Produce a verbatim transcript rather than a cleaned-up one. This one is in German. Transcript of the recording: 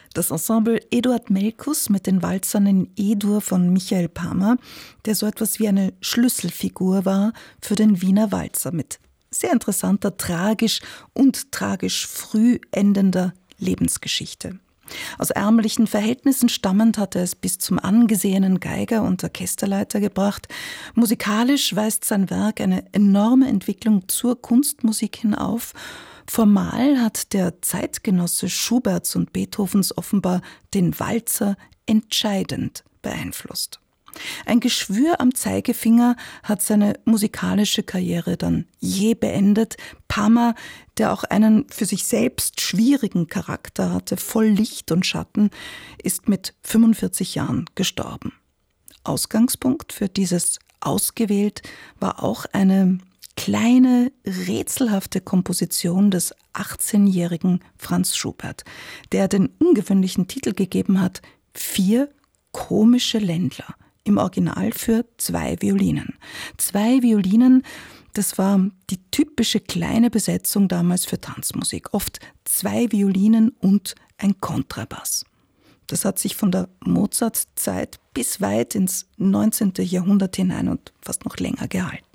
Das Ensemble Eduard Melkus mit den Walzern in E-Dur von Michael Pammer, der so etwas wie eine Schlüsselfigur war für den Wiener Walzer mit sehr interessanter, tragisch und tragisch früh endender Lebensgeschichte. Aus ärmlichen Verhältnissen stammend hat er es bis zum angesehenen Geiger und Orchesterleiter gebracht. Musikalisch weist sein Werk eine enorme Entwicklung zur Kunstmusik hin auf. Formal hat der Zeitgenosse Schuberts und Beethovens offenbar den Walzer entscheidend beeinflusst. Ein Geschwür am Zeigefinger hat seine musikalische Karriere dann je beendet. Pammer, der auch einen für sich selbst schwierigen Charakter hatte, voll Licht und Schatten, ist mit fünfundvierzig Jahren gestorben. Ausgangspunkt für dieses Ausgewählt war auch eine kleine, rätselhafte Komposition des achtzehnjährigen Franz Schubert, der den ungewöhnlichen Titel gegeben hat, Vier komische Ländler, im Original für zwei Violinen. Zwei Violinen, das war die typische kleine Besetzung damals für Tanzmusik, oft zwei Violinen und ein Kontrabass. Das hat sich von der Mozart-Zeit bis weit ins neunzehnte Jahrhundert hinein und fast noch länger gehalten.